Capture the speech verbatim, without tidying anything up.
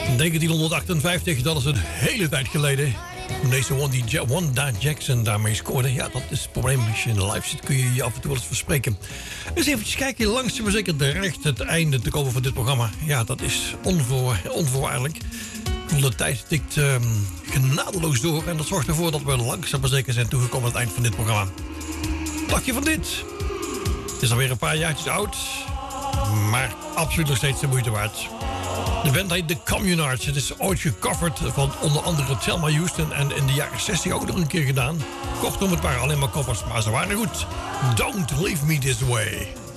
negentienhonderdachtenvijftig, dat is een hele tijd geleden. Toen deze Wanda Jackson daarmee scoorde. Ja, dat is het probleem. Als je in de live zit, kun je je af en toe wel eens verspreken. Dus eventjes kijken, langzaam maar zeker dreigt het einde te komen van dit programma. Ja, dat is onvoor, onvoorwaardelijk. De tijd tikt um, genadeloos door. En dat zorgt ervoor dat we langzaam maar zeker zijn toegekomen aan het eind van dit programma. Wat dacht je van dit? Het is alweer een paar jaartjes oud. Maar absoluut nog steeds de moeite waard. De band heet The Communards. Het is ooit gecoverd van onder andere Thelma Houston. En in de jaren zestig ook nog een keer gedaan. Kortom, het waren alleen maar covers, maar ze waren goed. Don't leave me this way.